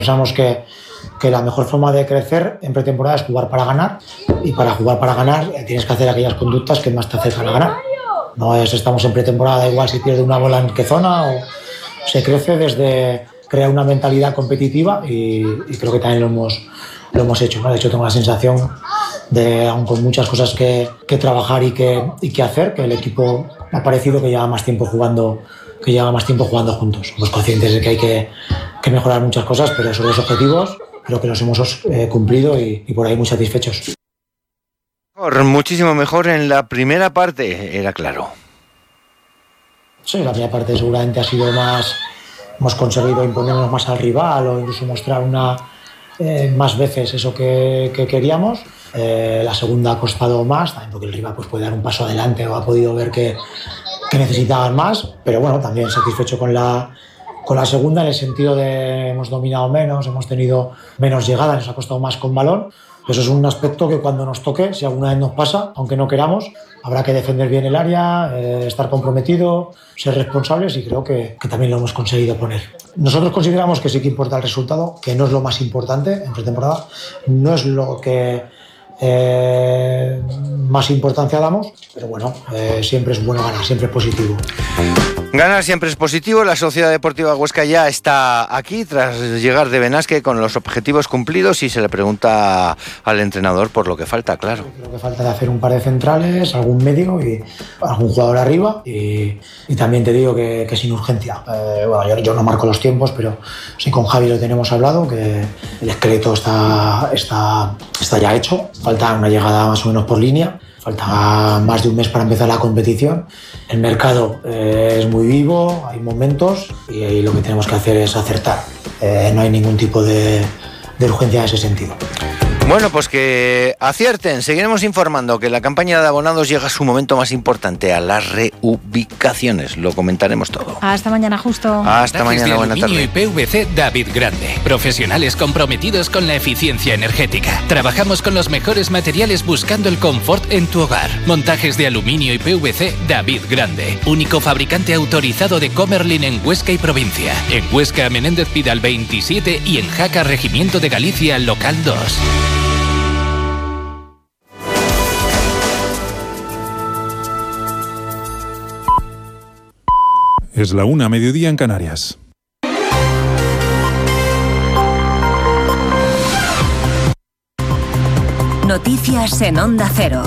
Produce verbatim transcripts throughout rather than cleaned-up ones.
Pensamos que, que la mejor forma de crecer en pretemporada es jugar para ganar, y para jugar para ganar tienes que hacer aquellas conductas que más te acercan a ganar. No es estamos en pretemporada, igual si pierdes una bola en qué zona, o se crece desde crear una mentalidad competitiva y, y creo que también lo hemos, lo hemos hecho, ¿no? De hecho tengo la sensación de, aun con muchas cosas que, que trabajar y que, y que hacer, que el equipo ha parecido que lleva más tiempo jugando que lleva más tiempo jugando juntos. Somos conscientes de que hay que, que mejorar muchas cosas, pero sobre los objetivos creo que los hemos eh, cumplido y, y por ahí muy satisfechos. Muchísimo mejor en la primera parte, era claro. Sí, la primera parte seguramente ha sido más, hemos conseguido imponernos más al rival o incluso mostrar una, eh, más veces eso que, que queríamos. Eh, la segunda ha costado más, también porque el rival pues, puede dar un paso adelante o ha podido ver que que necesitaban más, pero bueno, también satisfecho con la, con la segunda, en el sentido de hemos dominado menos, hemos tenido menos llegadas, nos ha costado más con balón. Eso es un aspecto que cuando nos toque, si alguna vez nos pasa, aunque no queramos, habrá que defender bien el área, eh, estar comprometido, ser responsables, y creo que, que también lo hemos conseguido poner. Nosotros consideramos que sí que importa el resultado, que no es lo más importante en pretemporada, no es lo que Eh, más importancia damos, pero bueno, eh, siempre es bueno ganar, siempre es positivo. Ganar siempre es positivo. La Sociedad Deportiva Huesca ya está aquí tras llegar de Benasque con los objetivos cumplidos, y se le pregunta al entrenador por lo que falta, claro. Creo que falta de hacer un par de centrales, algún medio y algún jugador arriba, y, y también te digo que, que sin urgencia. Eh, bueno, yo, yo no marco los tiempos, pero sí con Javi lo tenemos hablado, que el esqueleto está, está, está ya hecho. Falta una llegada más o menos por línea. Falta más de un mes para empezar la competición. El mercado eh, es muy vivo, hay momentos, y, y lo que tenemos que hacer es acertar. Eh, no hay ningún tipo de, de urgencia en ese sentido. Bueno, pues que acierten. Seguiremos informando que la campaña de abonados llega a su momento más importante, a las reubicaciones. Lo comentaremos todo. Hasta mañana, Justo. Hasta mañana, buena tarde. Aluminio y P V C David Grande. Profesionales comprometidos con la eficiencia energética. Trabajamos con los mejores materiales buscando el confort en tu hogar. Montajes de aluminio y P V C David Grande. Único fabricante autorizado de Comerlin en Huesca y provincia. En Huesca, Menéndez Pidal veintisiete, y en Jaca, Regimiento de Galicia, local dos. Es la una, mediodía en Canarias. Noticias en Onda Cero.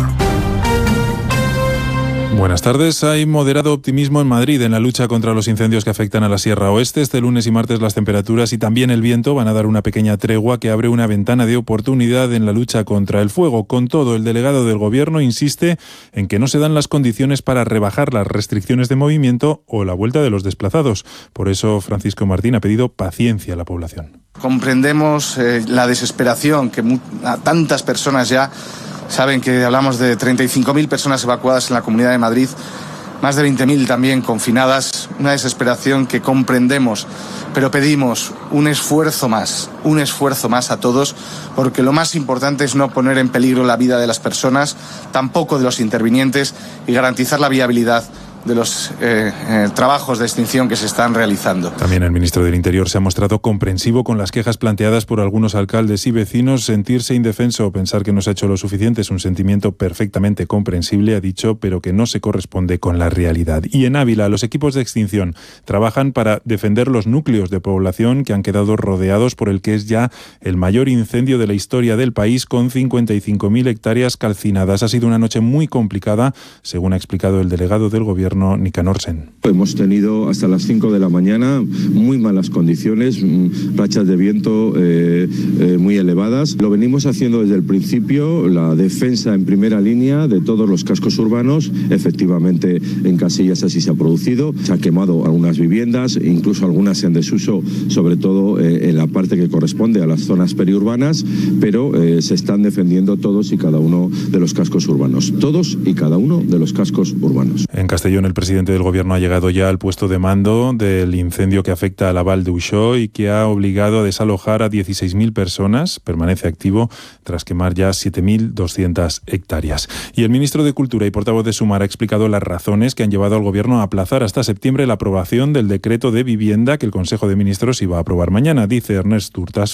Buenas tardes. Hay moderado optimismo en Madrid en la lucha contra los incendios que afectan a la Sierra Oeste. Este lunes y martes las temperaturas y también el viento van a dar una pequeña tregua que abre una ventana de oportunidad en la lucha contra el fuego. Con todo, el delegado del Gobierno insiste en que no se dan las condiciones para rebajar las restricciones de movimiento o la vuelta de los desplazados. Por eso, Francisco Martín ha pedido paciencia a la población. Comprendemos eh, la desesperación que mu- a tantas personas ya. Saben que hablamos de treinta y cinco mil personas evacuadas en la Comunidad de Madrid, más de veinte mil también confinadas, una desesperación que comprendemos, pero pedimos un esfuerzo más, un esfuerzo más a todos, porque lo más importante es no poner en peligro la vida de las personas, tampoco de los intervinientes, y garantizar la viabilidad de los eh, eh, trabajos de extinción que se están realizando. También el ministro del Interior se ha mostrado comprensivo con las quejas planteadas por algunos alcaldes y vecinos. Sentirse indefenso o pensar que no se ha hecho lo suficiente es un sentimiento perfectamente comprensible, ha dicho, pero que no se corresponde con la realidad. Y en Ávila, los equipos de extinción trabajan para defender los núcleos de población que han quedado rodeados por el que es ya el mayor incendio de la historia del país, con cincuenta y cinco mil hectáreas calcinadas. Ha sido una noche muy complicada, según ha explicado el delegado del Gobierno, Nicanor Sen. Hemos tenido hasta las cinco de la mañana muy malas condiciones, rachas de viento eh, eh, muy elevadas. Lo venimos haciendo desde el principio, la defensa en primera línea de todos los cascos urbanos. Efectivamente, en Casillas así se ha producido. Se han quemado algunas viviendas, incluso algunas en desuso, sobre todo eh, en la parte que corresponde a las zonas periurbanas, pero eh, se están defendiendo todos y cada uno de los cascos urbanos. Todos y cada uno de los cascos urbanos. En Castellón información, el presidente del Gobierno ha llegado ya al puesto de mando del incendio que afecta a la Val d'Uixó y que ha obligado a desalojar a dieciséis mil personas. Permanece activo tras quemar ya siete mil doscientas hectáreas. Y el ministro de Cultura y portavoz de Sumar ha explicado las razones que han llevado al Gobierno a aplazar hasta septiembre la aprobación del decreto de vivienda que el Consejo de Ministros iba a aprobar mañana. Dice Ernest Urtasun